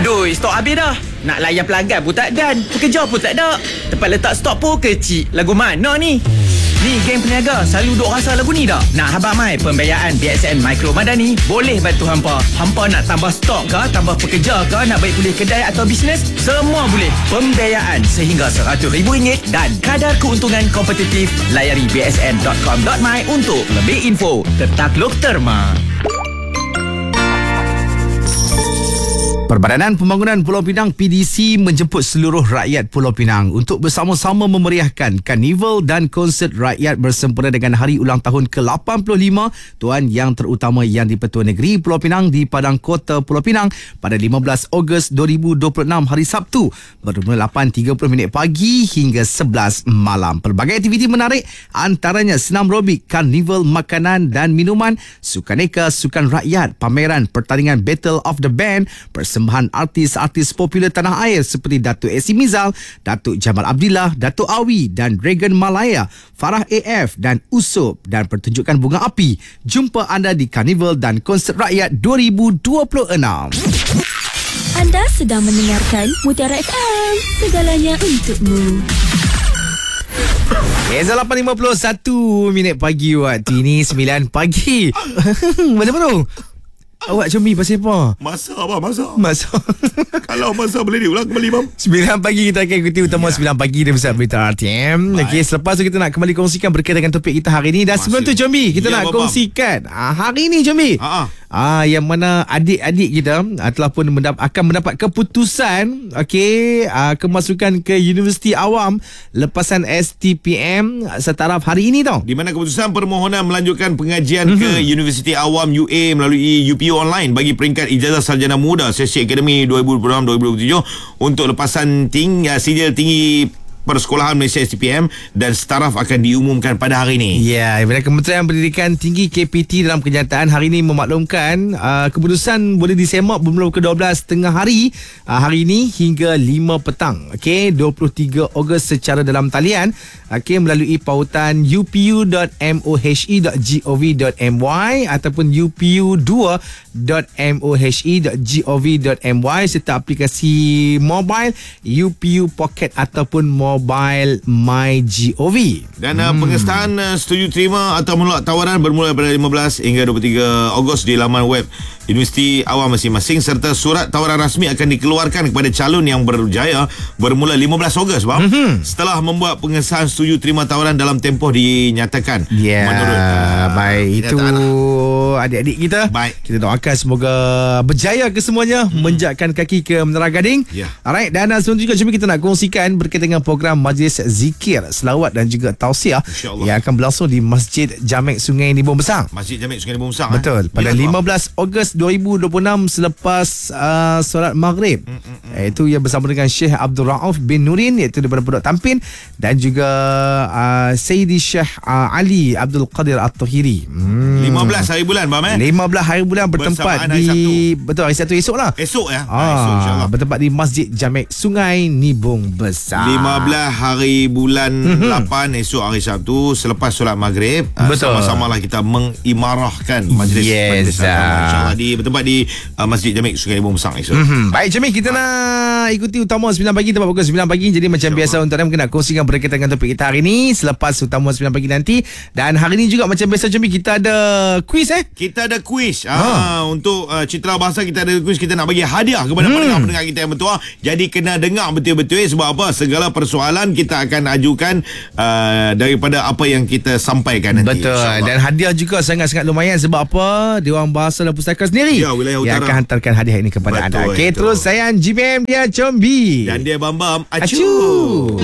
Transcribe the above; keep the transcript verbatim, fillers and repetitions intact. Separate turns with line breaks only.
Aduh, stok habis dah. Nak layan pelanggan pun tak dan. Pekerja pun tak ada. Tempat letak stok pun kecil. Lagu mana ni? Ni geng peniaga selalu duk rasa lagu ni tak? Nak habang mai pembiayaan B S N Micro Madani boleh bantu hampa. Hampa nak tambah stok ke, tambah pekerja ke, nak baik pulih kedai atau bisnes, semua boleh. Pembiayaan sehingga seratus ribu ringgit dan kadar keuntungan kompetitif. Layari b s n dot com dot my untuk lebih info. Tertakluk terma.
Perbadanan Pembangunan Pulau Pinang P D C menjemput seluruh rakyat Pulau Pinang untuk bersama-sama memeriahkan karnival dan konsert rakyat bersempena dengan Hari Ulang Tahun ke lapan puluh lima Tuan Yang Terutama Yang di-Pertua Negeri Pulau Pinang di Padang Kota Pulau Pinang pada lima belas Ogos dua ribu dua puluh enam hari Sabtu bermula lapan tiga puluh minit pagi hingga sebelas malam. Pelbagai aktiviti menarik antaranya senam robik, karnival makanan dan minuman, sukaneka, sukan rakyat, pameran, pertandingan Battle of the Band, persembahan artis-artis popular tanah air seperti Datuk Esi Mizal, Datuk Jamal Abdillah, Datuk Awi dan Dragon Malaya, Farah A F dan Usop dan pertunjukan bunga api. Jumpa anda di Karnival dan Konsert Rakyat dua ribu dua puluh enam.
Anda sedang mendengarkan Mutiara F M. Segalanya untukmu.
Eza lapan lima puluh satu minit pagi waktu ini sembilan pagi. Mana baru? Awak combi pasal apa?
Masa apa? Masa?
Masa.
Kalau masa boleh diulang kembali, Bang.
sembilan pagi kita akan ikuti utama ya. sembilan pagi dari Pusat Berita R T M. Okey, selepas tu kita nak kembali kongsikan berkaitan dengan topik kita hari ini. Dan Masih. sebelum tu Combi, kita ya, nak Bang. kongsikan ah, hari ini Combi. Ha Ah, yang mana adik-adik kita ah, telah pun mendap- akan mendapat keputusan okey ah, kemasukan ke Universiti Awam lepasan S T P M setaraf hari ini tau.
Di mana keputusan permohonan melanjutkan pengajian mm-hmm. ke Universiti Awam U A melalui U P U online bagi peringkat ijazah sarjana muda sesi akademik dua ribu dua puluh enam dua ribu dua puluh tujuh untuk lepasan tinggi sijil tinggi Persekolahan Malaysia S T P M dan setaraf akan diumumkan pada hari ini.
Ya, bila Kementerian Pendidikan Tinggi K P T dalam kenyataan hari ini memaklumkan uh, keputusan boleh disemak bermula pukul dua belas tengah hari uh, hari ini hingga lima petang. Okey, dua puluh tiga Ogos secara dalam talian okey melalui pautan u p u dot m o h e dot gov dot my ataupun u p u dua dot m o h e dot gov dot my serta aplikasi mobile U P U Pocket ataupun Mobile MyGov.
Dan uh, hmm. pengesahan uh, setuju terima atau menolak tawaran bermula pada lima belas hingga dua puluh tiga Ogos di laman web Universiti Awam masing-masing serta surat tawaran rasmi akan dikeluarkan kepada calon yang berjaya bermula lima belas Ogos, bang. Hmm. Setelah membuat pengesahan setuju terima tawaran dalam tempoh dinyatakan.
Ya, yeah, menurut uh, baik itu adik-adik kita.
Baik.
Kita doakan semoga berjaya kesemuanya hmm. menjakkan kaki ke Menara Gading.
Yeah.
Alright, dan uh, selanjutnya juga kita nak kongsikan berkaitan dengan program Majlis Zikir, Selawat dan juga Tausiah yang akan berlangsung di Masjid Jamek Sungai Nibong Besar.
Masjid Jamek Sungai Nibong Besar.
Betul.
Eh?
Pada lima belas Ogos dua ribu dua puluh enam selepas uh, solat Maghrib. Mm, mm, mm. Itu ia bersama dengan Syekh Abdul Rauf bin Nurin iaitu daripada Pondok Tampin dan juga uh, Sayyidi Syekh uh, Ali Abdul Qadir At-Tahiri. Hmm.
lima belas hari bulan, bang eh?
lima belas hari bulan bertempat
bersamaan
di
hari
betul hari Sabtu esok lah.
Esok ya.
Ah,
ha, esok insya-Allah.
Bertempat di Masjid Jamek Sungai Nibong Besar.
lima belas hari bulan lapan esok hari Sabtu selepas solat Maghrib.
Betul.
Sama-sama lah kita mengimarahkan majlis
yes,
insya-Allah di bertempat di uh, Masjid Jamek Sungai Nibong Besar esok.
Mm-hmm. Baik Jamil, kita nak ikuti utama sembilan pagi tempat pukul sembilan pagi. Jadi macam biasa untuk anda nak kongsikan berkaitan dengan topik kita hari ini selepas utama sembilan pagi nanti. Dan hari ini juga macam biasa Jamil, kita ada quiz eh.
Kita ada quiz. Ha.
Ha.
Untuk uh, Citra Bahasa kita ada quiz, kita nak bagi hadiah kepada hmm. pendengar-pendengar kita yang bertuah. Jadi kena dengar betul-betul sebab apa? Segala persoalan kita akan ajukan uh, daripada apa yang kita sampaikan nanti.
Betul. Dan hadiah juga sangat-sangat lumayan sebab apa? Dewan Bahasa dan Pustaka sendiri
ya, wilayah utara
yang akan hantarkan hadiah ini kepada
betul,
anda. Okey,
betul.
terus saya G B M dia Combi
dan dia Bam Bam
Acu. Acu.